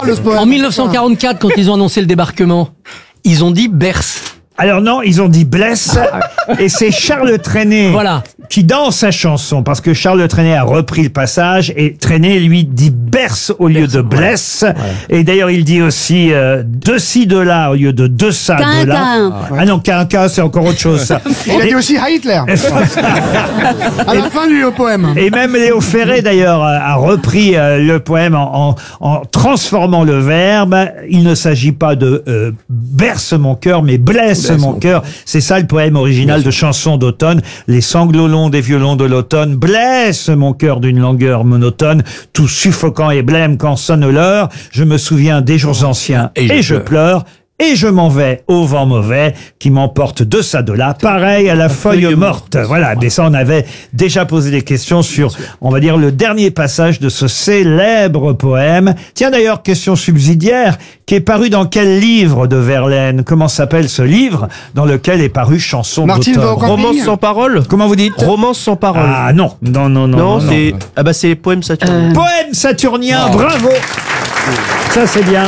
parle, ce poème. En 1944, quand ils ont annoncé le débarquement, ils ont dit Berce. Alors non, ils ont dit Blesse, et c'est Charles Trenet Voilà. qui dans sa chanson, parce que Charles Trenet a repris le passage, et Trenet lui dit Berce au lieu de Blesse, et d'ailleurs il dit aussi de ci de là au lieu de ça de là. Ah non, quinquin c'est encore autre chose ça. Il a dit aussi à Hitler. À la fin du poème. Et même Léo Ferré d'ailleurs a repris le poème en transformant le verbe. Il ne s'agit pas de berce mon cœur, mais blesse mon cœur. C'est ça le poème original de Chanson d'automne. Les sanglots longs des violons de l'automne blessent mon cœur d'une langueur monotone, tout suffocant et blême quand sonne l'heure. Je me souviens des jours anciens et je pleure. Et je m'en vais au vent mauvais qui m'emporte de ça de là, pareil à la feuille morte. Voilà, mais ça on avait déjà posé des questions sur, on va dire, le dernier passage de ce célèbre poème. Tiens d'ailleurs, question subsidiaire, qui est paru dans quel livre de Verlaine? Comment s'appelle ce livre dans lequel est paru Chanson Martine d'automne? va au camping. Romance sans parole. Comment vous dites? Romance sans parole. Ah non, non, non, non. Non, c'est c'est poème saturnien. Poème saturnien, bravo. Ça c'est bien.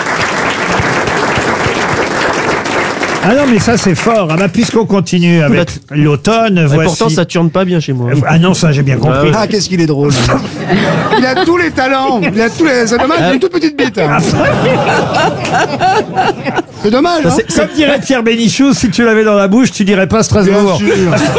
Ah non, mais ça c'est fort. Ah bah puisqu'on continue avec l'automne, Et voici... pourtant, ça tourne pas bien chez moi. Ah non, ça j'ai bien compris. Ah, qu'est-ce qu'il est drôle. Il a tous les talents. Il a tous les... C'est dommage, il a une toute petite bite. Hein. C'est dommage, hein. Comme dirait Pierre Bénichou, si tu l'avais dans la bouche, tu dirais pas Bien Strasbourg. sûr.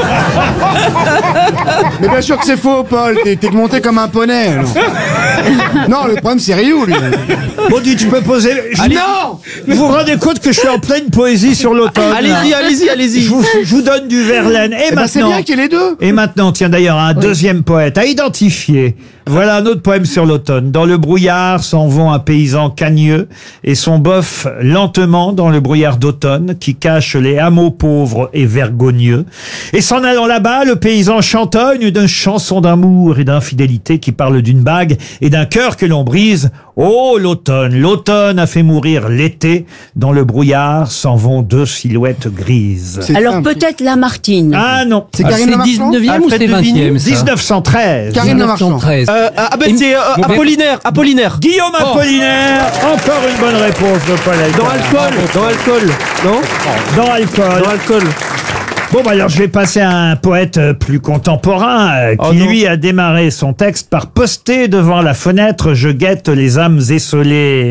Mais bien sûr que c'est faux, Paul. T'es monté comme un poney. alors. Non, le problème, c'est Ryu, lui. Bon, dis, tu peux poser... Non. Vous vous rendez compte que je suis en pleine poésie sur l'automne? Allez-y. Je vous donne du Verlaine. Et Eh ben, c'est maintenant... bien qu'il y ait les deux. Et maintenant, tiens d'ailleurs, un deuxième poète à identifier. Voilà un autre poème sur l'automne. Dans le brouillard s'en vont un paysan cagneux et son boeuf lentement dans le brouillard d'automne qui cache les hameaux pauvres et vergogneux. Et s'en allant là-bas, le paysan chantonne d'une chanson d'amour et d'infidélité qui parle d'une bague et d'un cœur que l'on brise. Oh, l'automne, l'automne a fait mourir l'été. Dans le brouillard s'en vont deux silhouettes grises. C'est Alors simple. peut-être Lamartine. Ah non, C'est C'est Karine Le Marchand. 19e ou c'est 20e ça 1913. Karine Le Marchand. 1913. C'est Apollinaire. Guillaume Apollinaire, encore une bonne réponse de Paul Elkarat. Dans Alcool. Non Dans Alcool. Dans Alcool. Bon, bah alors je vais passer à un poète plus contemporain qui, lui, a démarré son texte par poster devant la fenêtre « Je guette les âmes essolées ».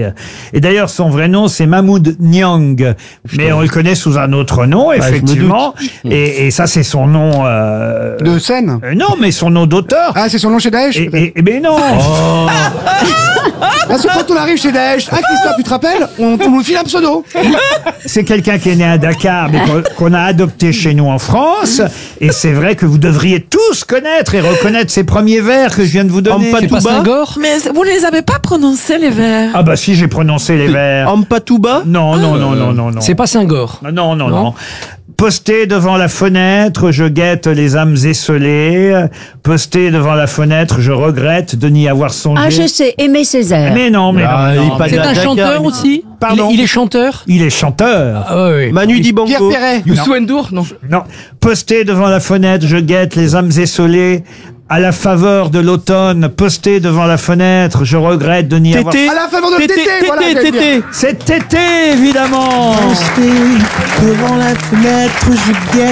Et d'ailleurs, son vrai nom, c'est Mahmoud Niang. Mais on le connaît sous un autre nom, effectivement. Et ça, c'est son nom... De scène. non, mais son nom d'auteur. Ah, c'est son nom chez Daesh, peut-être. Mais non. Parce que quand on arrive chez Daesh, ah, Christophe, tu te rappelles? On nous file un pseudo. C'est quelqu'un qui est né à Dakar, mais qu'on a adopté chez nous en France. Et c'est vrai que vous devriez tous connaître et reconnaître ces premiers vers que je viens de vous donner. C'est pas Senghor? Mais vous ne les avez pas prononcés, les vers. Ah bah si, j'ai prononcé les vers. Ampatouba. Non. C'est pas Senghor. Non. Posté devant la fenêtre, je guette les âmes esselées. Posté devant la fenêtre, je regrette de n'y avoir songé. Ah, je sais, Aimé Césaire. Mais non. il pas C'est un Dakar, chanteur aussi? Pardon. Il est chanteur? Il est chanteur. Ah oui. Manu Pierre Dibango. Perret. Youssou N'Dour, non. Non. Posté devant la fenêtre, je guette les âmes esselées. À la faveur de l'automne, posté devant la fenêtre, je regrette de n'y avoir... Tété. À la faveur de Tété, voilà, j'allais dire. Tété. C'est Tété, évidemment. Devant la fenêtre, je guette